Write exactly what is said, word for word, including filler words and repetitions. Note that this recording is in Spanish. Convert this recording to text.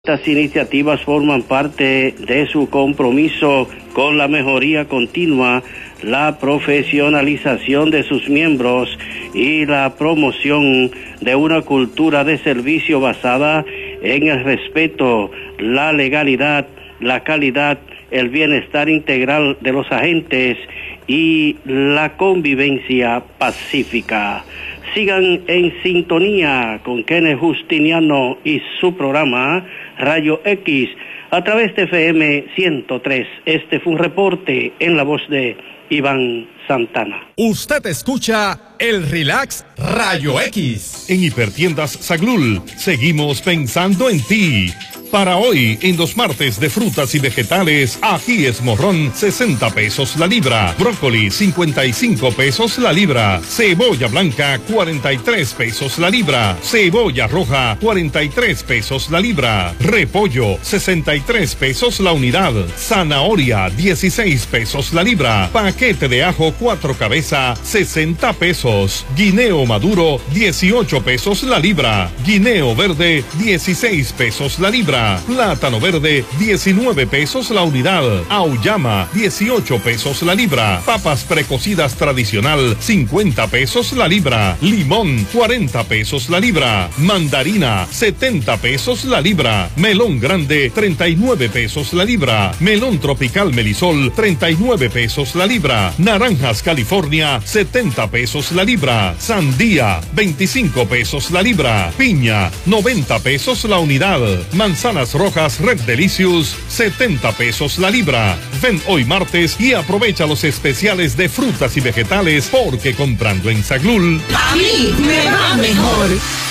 Estas iniciativas forman parte de su compromiso con la mejoría continua, la profesionalización de sus miembros y la promoción de una cultura de servicio basada en el respeto, la legalidad, la calidad, el bienestar integral de los agentes y la convivencia pacífica. Sigan en sintonía con Kenneth Justiniano y su programa Rayo X a través de F M ciento tres. Este fue un reporte en la voz de Iván Santana. Usted escucha el Relax Rayo X. En Hipertiendas Saglul, seguimos pensando en ti. Para hoy, en los martes de frutas y vegetales, ají es morrón, sesenta pesos la libra. Brócoli, cincuenta y cinco pesos la libra. Cebolla blanca, cuarenta y tres pesos la libra. Cebolla roja, cuarenta y tres pesos la libra. Repollo, sesenta y tres pesos la unidad. Zanahoria, dieciséis pesos la libra. Paquete de ajo cuatro cabeza, sesenta pesos. Guineo maduro, dieciocho pesos la libra. Guineo verde, dieciséis pesos la libra. Plátano verde, diecinueve pesos la unidad. Auyama, dieciocho pesos la libra. Papas precocidas tradicional, cincuenta pesos la libra. Limón, cuarenta pesos la libra. Mandarina, setenta pesos la libra. Melón grande, treinta y nueve pesos la libra. Melón tropical Melisol, treinta y nueve pesos la libra. Naranjas California, setenta pesos la libra. Sandía, veinticinco pesos la libra. Piña, noventa pesos la unidad. Manzana rojas Red Delicious, setenta pesos la libra. Ven hoy martes y aprovecha los especiales de frutas y vegetales porque comprando en Saglul, a mí me va mejor.